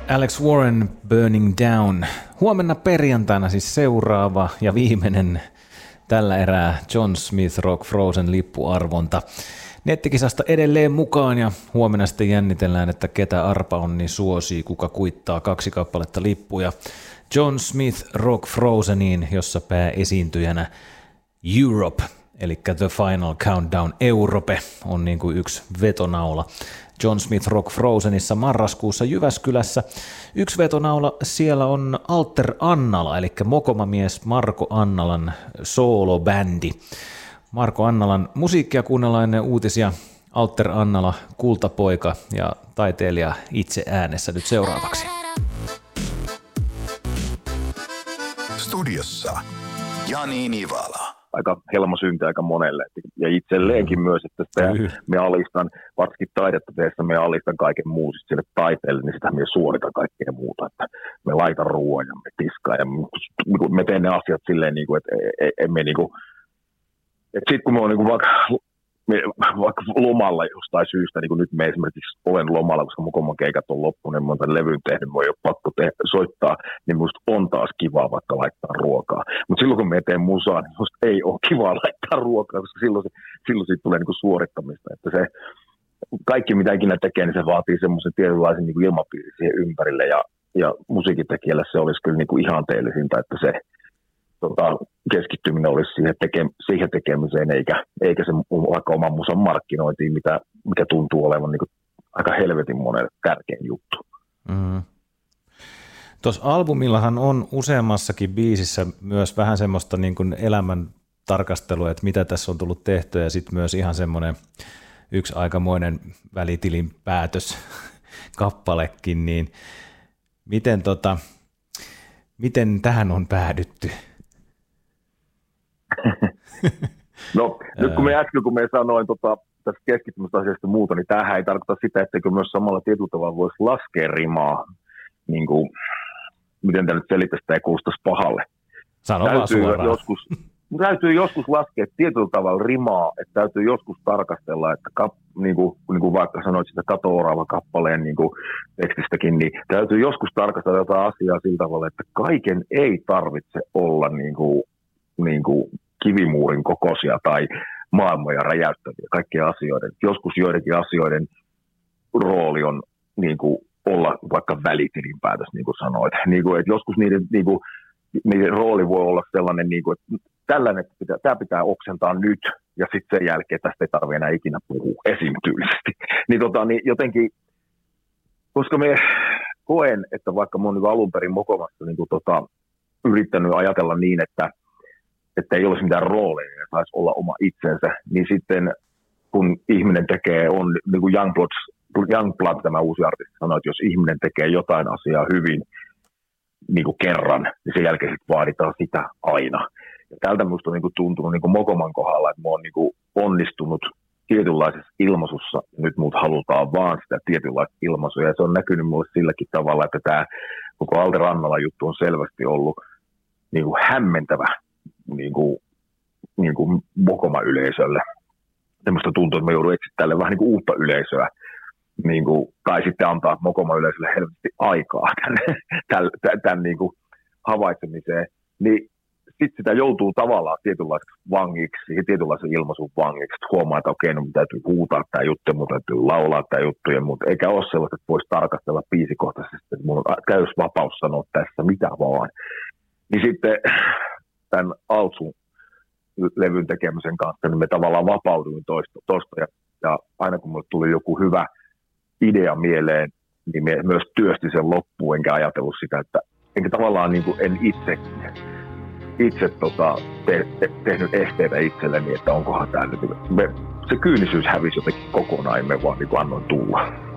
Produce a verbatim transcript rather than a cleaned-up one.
Alex Warren, Burning Down. Huomenna perjantaina siis seuraava ja viimeinen tällä erää John Smith Rock Frozen lippuarvonta. Nettikisasta edelleen mukaan ja huomenna sitten jännitellään, että ketä arpa onni suosii, kuka kuittaa kaksi kappaletta lippuja John Smith Rock Frozeniin, jossa pääesiintyjänä Europe, eli The Final Countdown Europe on niin kuin yksi vetonaula. John Smith Rock Frozenissa marraskuussa Jyväskylässä. Yksi vetonaula siellä on Alter Annala, eli mokomamies Marko Annalan soolobändi. Marko Annalan musiikkia kuunnellaan ennen uutisia. Alter Annala, kultapoika ja taiteilija itse äänessä nyt seuraavaksi. Studiossa Jani Nivala. Aika helmosynti aika monelle ja itselleenkin myös, että sitä me alistan, varsinkin taidetta tehdessä me alistan kaiken muun siis sille taiteelle, niin sitä me suoritan kaikkea muuta, että me laitan ruoan ja me tiskaan ja me teen ne asiat silleen, että emme niin kuin, että sitten kun me on niin kuin vaikka, vaikka lomalla jostain syystä, niin kuin nyt me esimerkiksi olen lomalla, koska mun keikat on loppunut, niin mä oon tämän levyn tehnyt, mä ei ole pakko te- soittaa, niin musta on taas kivaa vaikka laittaa ruokaa. Mutta silloin kun me teen musaa, niin musta ei ole kivaa laittaa ruokaa, koska silloin, se, silloin siitä tulee niin kuin suorittamista. Että se, kaikki mitä ikinä tekee, niin se vaatii semmoisen tietynlaisen niin kuin ilmapiirin siihen ympärille, ja, ja musiikintekijälle se olisi kyllä niin kuin ihanteellisinta, että se Tota, keskittyminen olisi siihen, teke, siihen tekemiseen, eikä, eikä se vaikka oman musan markkinointiin, mitä, mikä tuntuu olevan niin kuin aika helvetin monelle tärkein juttu. Mm. Tuossa albumillahan on useammassakin biisissä myös vähän semmoista niin kuin elämän tarkastelua, että mitä tässä on tullut tehtyä, ja sitten myös ihan semmoinen yksi aikamoinen välitilin päätös kappalekin, niin miten, tota, miten tähän on päädytty? No nyt kun me äsken, kun me sanoin tota, tästä keskittymistä asiasta muuta, niin tämähän ei tarkoita sitä, etteikö myös samalla tietyllä tavalla voisi laskea rimaa, niin kuin, miten tämä nyt selittäisi, että ei kuulostaisi pahalle. Sano vaan suoraan. Joskus, täytyy joskus laskea tietyllä tavalla rimaa, että täytyy joskus tarkastella, että kap, niin, kuin, niin kuin vaikka sanoit sitä Kato-Orava kappaleen niin kuin tekstistäkin, niin täytyy joskus tarkastella jotain asiaa sillä tavalla, että kaiken ei tarvitse olla niin kuin, niin kuin kivimuurin kokoisia tai maailmoja räjäyttäviä, kaikkia asioiden. Joskus joidenkin asioiden rooli on niin kuin olla vaikka välitilinpäätös, niin kuin sanoit. Niin kuin, että joskus niiden, niin kuin, niiden rooli voi olla sellainen, niin kuin, että tällainen, että pitää, tämä pitää oksentaa nyt, ja sitten sen jälkeen tästä ei tarvitse enää ikinä puhua esityylisesti. Niin, tota, niin jotenkin, koska me koen, että vaikka mä oon niin alun perin mokomassa niin kuin, tota, yrittänyt ajatella niin, että että ei olisi mitään rooleja ja saisi olla oma itsensä, niin sitten kun ihminen tekee, on niin kuin Youngblood, Youngblood, tämä uusi artisti sanoi, että jos ihminen tekee jotain asiaa hyvin niin kuin kerran, niin sen jälkeen sitten vaaditaan sitä aina. Ja tältä minusta on niin kuin tuntunut niin kuin Mokoman kohdalla, että mä oon niin kuin onnistunut tietynlaisessa ilmaisussa, ja nyt muut halutaan vaan sitä tietynlaista ilmaisua, ja se on näkynyt mulle silläkin tavalla, että tämä koko Alter Annala juttu on selvästi ollut niin kuin hämmentävä niin kuin, niin kuin Mokoma-yleisölle. Semmoista tuntuu, että me joudun etsiä tälle vähän niin kuin uutta yleisöä, niin kuin, tai sitten antaa Mokoma-yleisölle helvetti aikaa tämän, tämän, tämän, tämän niin kuin havaitsemiseen. Niin sitten sitä joutuu tavallaan tietynlaiseksi vangiksi, tietynlaisen ilmaisun vangiksi, että huomaa, että okei, no mun täytyy huutaa tämä juttu, mun täytyy laulaa tämä juttu, mutta eikä ole sellaista, että voisi tarkastella biisikohtaisesti, että mun on täys vapaus sanoa tässä mitä vaan. Niin sitten tämän Altsun levyn tekemisen kanssa, niin me tavallaan vapauduin tuosta, ja, ja aina kun mulle tuli joku hyvä idea mieleen, niin me myös työsti sen loppuun, enkä ajatellut sitä, että enkä tavallaan niin kuin en itse, itse tota, te, te, tehnyt esteitä itselleni, että onkohan tämä nyt. Me, se kyynisyys hävisi jotenkin kokonaan, ja me vaan niin kuin annoin tulla.